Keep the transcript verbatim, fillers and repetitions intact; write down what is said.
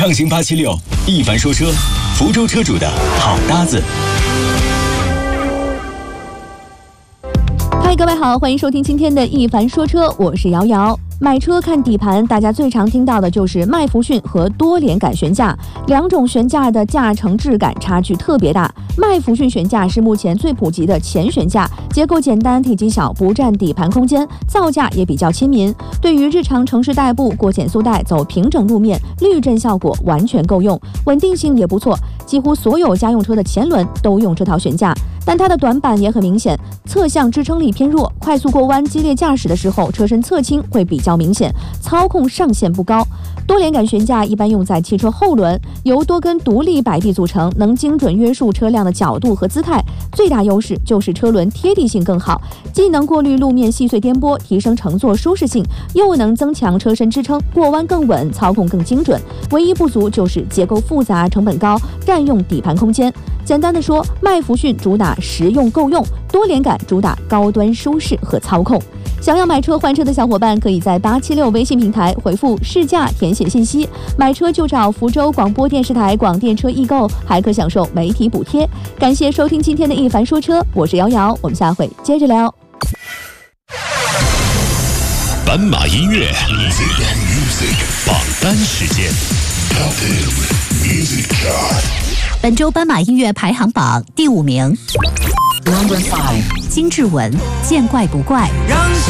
畅行八七六，一凡说车，福州车主的好搭子。 嗨，各位好，欢迎收听今天的一凡说车，我是瑶瑶。买车看底盘，大家最常听到的就是麦弗逊和多连杆悬架，两种悬架的驾乘质感差距特别大。麦弗逊悬架是目前最普及的前悬架，结构简单，体积小，不占底盘空间，造价也比较亲民，对于日常城市代步、过减速带、走平整路面，滤震效果完全够用，稳定性也不错，几乎所有家用车的前轮都用这套悬架。但它的短板也很明显，侧向支撑力偏弱，快速过弯、激烈驾驶的时候，车身侧倾会比较明显，操控上限不高。多连杆悬架一般用在汽车后轮，由多根独立摆臂组成，能精准约束车辆的角度和姿态。最大优势就是车轮贴地性更好，既能过滤路面细碎颠簸，提升乘坐舒适性，又能增强车身支撑，过弯更稳，操控更精准。唯一不足就是结构复杂、成本高，占用底盘空间。简单的说，麦弗逊主打实用够用，多连杆主打高端舒适和操控。想要买车换车的小伙伴，可以在八七六微信平台回复试驾填写信息，买车就找福州广播电视台广电车易购，还可享受媒体补贴。感谢收听今天的一凡说车，我是瑶瑶，我们下回接着聊。 斑马音乐榜单时间。 本周斑马音乐排行榜第五名，精致文，见怪不怪。